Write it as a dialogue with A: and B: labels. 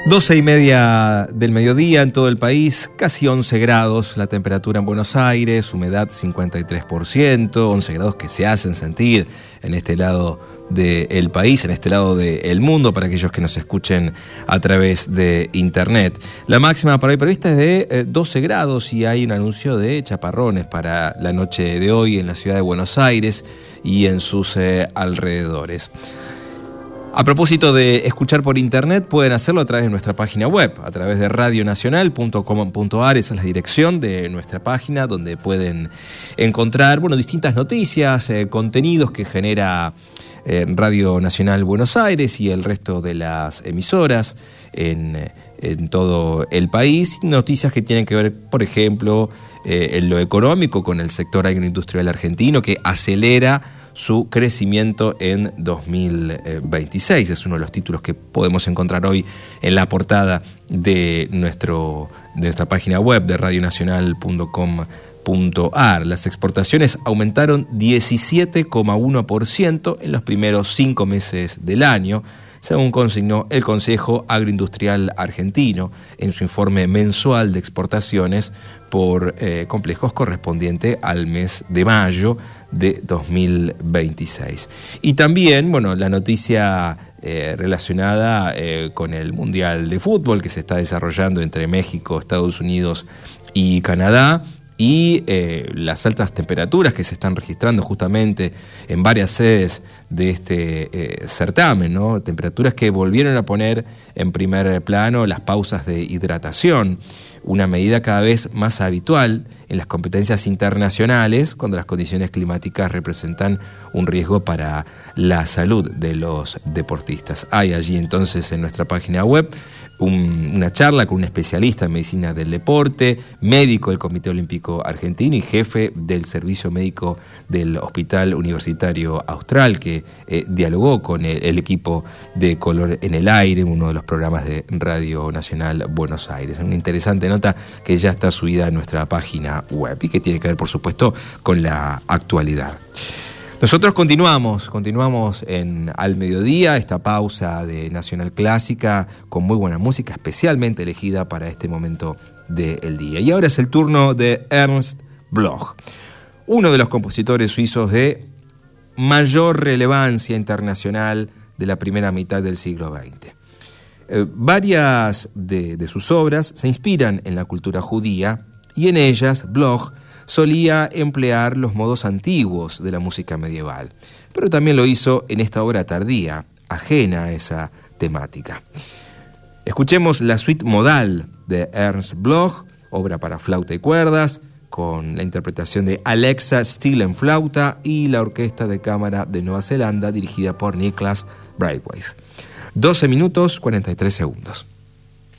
A: 12:30 del mediodía en todo el país, casi 11 grados la temperatura en Buenos Aires, humedad 53%, 11 grados que se hacen sentir en este lado del país, en este lado del mundo, para aquellos que nos escuchen a través de internet. La máxima para hoy prevista es de 12 grados y hay un anuncio de chaparrones para la noche de hoy en la ciudad de Buenos Aires y en sus alrededores. A propósito de escuchar por internet, pueden hacerlo a través de nuestra página web, a través de radionacional.com.ar. Esa es la dirección de nuestra página, donde pueden encontrar distintas noticias, contenidos que genera Radio Nacional Buenos Aires y el resto de las emisoras en todo el país. Noticias que tienen que ver, por ejemplo, en lo económico, con el sector agroindustrial argentino, que acelera su crecimiento en 2026. Es uno de los títulos que podemos encontrar hoy en la portada de nuestra página web de radionacional.com.ar. Las exportaciones aumentaron 17,1% en los primeros 5 meses del año, según consignó el Consejo Agroindustrial Argentino en su informe mensual de exportaciones por complejos correspondiente al mes de mayo de 2026. Y también, la noticia relacionada con el Mundial de Fútbol que se está desarrollando entre México, Estados Unidos y Canadá, y las altas temperaturas que se están registrando justamente en varias sedes de este certamen, ¿no? Temperaturas que volvieron a poner en primer plano las pausas de hidratación, una medida cada vez más habitual en las competencias internacionales cuando las condiciones climáticas representan un riesgo para la salud de los deportistas. Hay allí entonces en nuestra página web una charla con un especialista en medicina del deporte, médico del Comité Olímpico Argentino y jefe del servicio médico del Hospital Universitario Austral, que dialogó con el equipo de Color en el Aire, uno de los programas de Radio Nacional Buenos Aires. Una interesante nota que ya está subida en nuestra página web y que tiene que ver, por supuesto, con la actualidad. Nosotros continuamos en Al Mediodía, esta pausa de Nacional Clásica con muy buena música, especialmente elegida para este momento del día. Y ahora es el turno de Ernst Bloch, uno de los compositores suizos de mayor relevancia internacional de la primera mitad del siglo XX. Varias de sus obras se inspiran en la cultura judía y en ellas Bloch solía emplear los modos antiguos de la música medieval, pero también lo hizo en esta obra tardía, ajena a esa temática. Escuchemos la suite modal de Ernst Bloch, obra para flauta y cuerdas, con la interpretación de Alexa Still en flauta y la Orquesta de Cámara de Nueva Zelanda, dirigida por Niklas Braithwaite. 12 minutos 43 segundos.